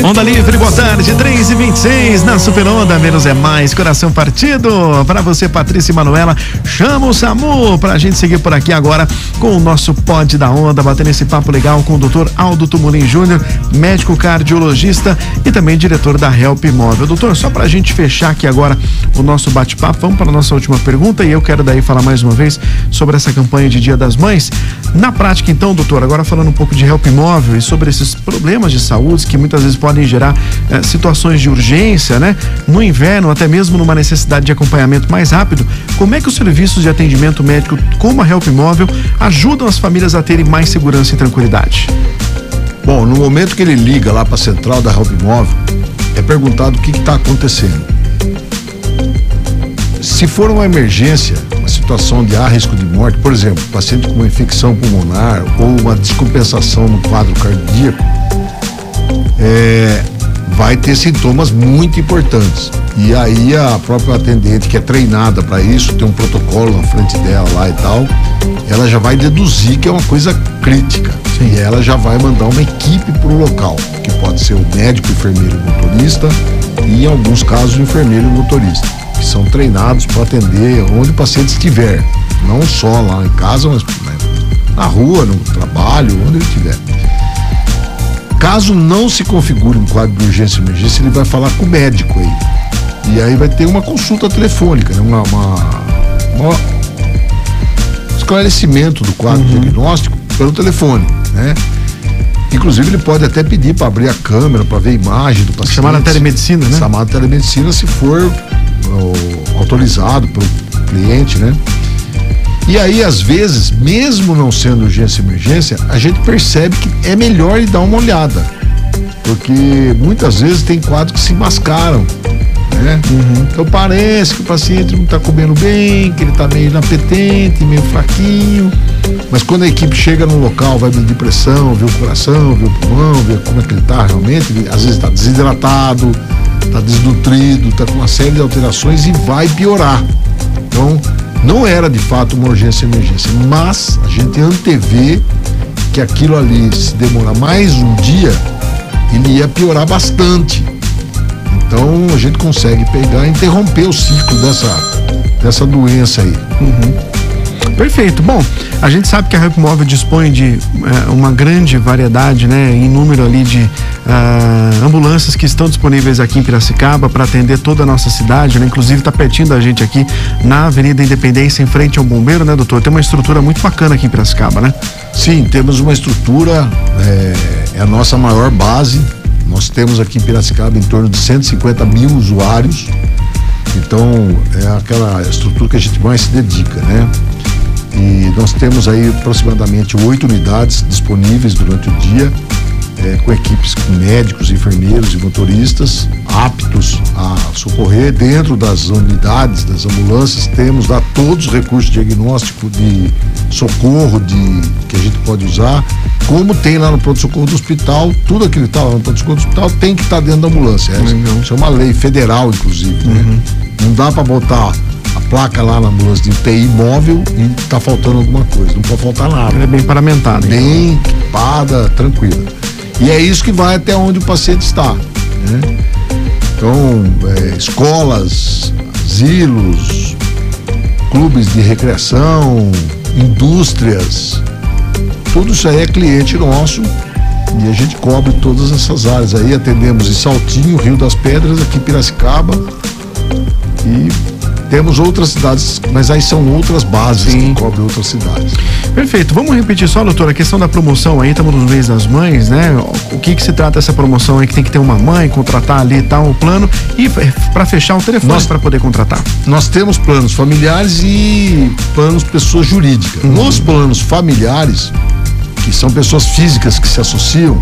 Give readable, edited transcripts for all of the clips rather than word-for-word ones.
Onda Livre, boa tarde, 3h26 na Super Onda, menos é mais, coração partido. Pra você, Patrícia e Manuela, chama o SAMU pra gente seguir por aqui agora com o nosso Pod da Onda, batendo esse papo legal com o Dr. Aldo Tumulin Júnior, médico cardiologista e também diretor da Help Móvel. Doutor, só pra gente fechar aqui agora o nosso bate-papo, vamos para a nossa última pergunta e eu quero daí falar mais uma vez sobre essa campanha de Dia das Mães. Na prática, então, doutor, agora falando um pouco de Help Móvel e sobre esses problemas de saúde que muitas vezes podem gerar situações de urgência, né? No inverno, até mesmo numa necessidade de acompanhamento mais rápido, como é que os serviços de atendimento médico, como a Help Móvel, ajudam as famílias a terem mais segurança e tranquilidade? Bom, no momento que ele liga lá para a central da Help Móvel, é perguntado o que está acontecendo. Se for uma emergência, uma situação de há risco de morte, por exemplo, paciente com uma infecção pulmonar ou uma descompensação no quadro cardíaco, vai ter sintomas muito importantes. E aí a própria atendente, que é treinada para isso, tem um protocolo na frente dela lá e tal, ela já vai deduzir que é uma coisa crítica. Sim. E ela já vai mandar uma equipe para o local, que pode ser o médico, enfermeiro e motorista, e em alguns casos o enfermeiro e o motorista, que são treinados para atender onde o paciente estiver, não só lá em casa, mas na rua, no trabalho, onde ele estiver. Caso não se configure um quadro de urgência e emergência, ele vai falar com o médico aí. E aí vai ter uma consulta telefônica, né? Um esclarecimento do quadro diagnóstico pelo telefone, né? Inclusive ele pode até pedir para abrir a câmera, para ver a imagem do paciente. Chamada telemedicina, né? Chamada telemedicina, se for autorizado pelo cliente, né? E aí, às vezes, mesmo não sendo urgência e emergência, a gente percebe que é melhor ir dar uma olhada. Porque muitas vezes tem quadros que se mascaram, né? Então parece que o paciente não está comendo bem, que ele está meio inapetente, meio fraquinho. Mas quando a equipe chega no local, vai medir pressão, ver o coração, ver o pulmão, ver como é que ele está realmente, às vezes está desidratado, está desnutrido, está com uma série de alterações e vai piorar. Então, não era de fato uma urgência e emergência, mas a gente antevê que aquilo ali, se demorar mais um dia, ele ia piorar bastante. Então a gente consegue pegar e interromper o ciclo dessa doença aí. Perfeito. Bom, a gente sabe que a Help Móvel dispõe de uma grande variedade, né, em número ali de ambulâncias que estão disponíveis aqui em Piracicaba para atender toda a nossa cidade, né? Inclusive está pertinho da gente aqui na Avenida Independência, em frente ao Bombeiro, né, doutor? Tem uma estrutura muito bacana aqui em Piracicaba, né? Sim, temos uma estrutura, é a nossa maior base. Nós temos aqui em Piracicaba em torno de 150 mil usuários. Então é aquela estrutura que a gente mais se dedica, né? E nós temos aí aproximadamente 8 unidades disponíveis durante o dia, com equipes com médicos, enfermeiros e motoristas aptos a socorrer. Dentro das unidades, das ambulâncias, temos lá todos os recursos de diagnóstico, de socorro, que a gente pode usar. Como tem lá no pronto-socorro do hospital, tudo aquilo que está lá no pronto-socorro do hospital tem que estar dentro da ambulância. Isso é uma lei federal, inclusive, né? Não dá para botar a placa lá na ambulância de UTI móvel e tá faltando alguma coisa, não pode faltar nada. Ela é bem paramentada. Bem equipada, tranquila. E é isso que vai até onde o paciente está, né? Então, escolas, asilos, clubes de recreação, indústrias, tudo isso aí é cliente nosso e a gente cobre todas essas áreas aí. Atendemos em Saltinho, Rio das Pedras, aqui em Piracicaba, e temos outras cidades, mas aí são outras bases. Sim, que cobrem outras cidades. Perfeito. Vamos repetir só, doutor, a questão da promoção aí, estamos no mês das mães, né? O que se trata essa promoção aí, que tem que ter uma mãe, contratar ali e tal, o plano, e para fechar o telefone para poder contratar? Nós temos planos familiares e planos pessoas jurídicas. Nos planos familiares, que são pessoas físicas que se associam,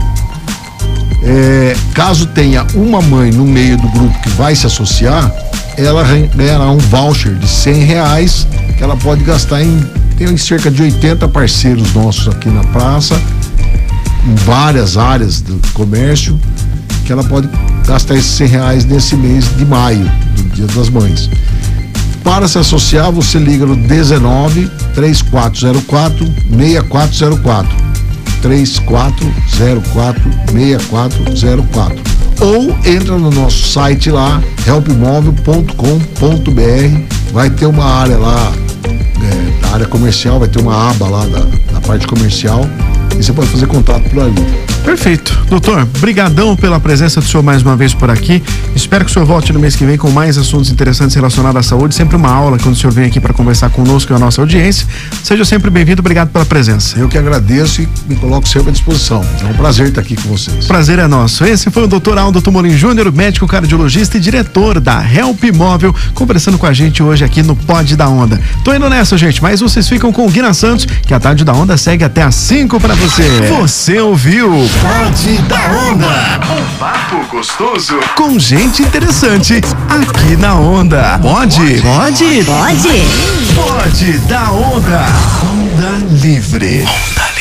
caso tenha uma mãe no meio do grupo que vai se associar, ela ganhará um voucher de R$100 que ela pode gastar tem cerca de 80 parceiros nossos aqui na praça, em várias áreas do comércio, que ela pode gastar esses R$100 nesse mês de maio, do Dia das Mães. Para se associar, você liga no 19 3404 6404. 3404 6404 ou entra no nosso site lá, helpmóvel.com.br, vai ter uma área lá, da área comercial, vai ter uma aba lá da parte comercial e você pode fazer contato por ali. Perfeito. Doutor, brigadão pela presença do senhor mais uma vez por aqui. Espero que o senhor volte no mês que vem com mais assuntos interessantes relacionados à saúde. Sempre uma aula quando o senhor vem aqui para conversar conosco e a nossa audiência. Seja sempre bem-vindo. Obrigado pela presença. Eu que agradeço e me coloco sempre à disposição. É um prazer estar aqui com vocês. Prazer é nosso. Esse foi o Dr. Aldo Tumolin Júnior, médico cardiologista e diretor da Help Móvel, conversando com a gente hoje aqui no Pod da Onda. Tô indo nessa, gente, mas vocês ficam com o Guina Santos, que a Tarde da Onda segue até às 5 para você. Você ouviu Pod da Onda, um papo gostoso com gente interessante aqui na Onda. Pode da Onda. Onda livre. Onda